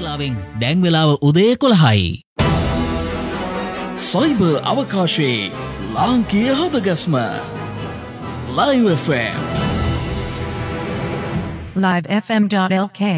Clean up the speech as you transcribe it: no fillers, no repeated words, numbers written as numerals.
ලංකාවෙන් දැන් වෙලාව උදේ 11යි. සයිබර් අවකාශයේ ලාංකීය හදගස්ම Live FM livefm.lk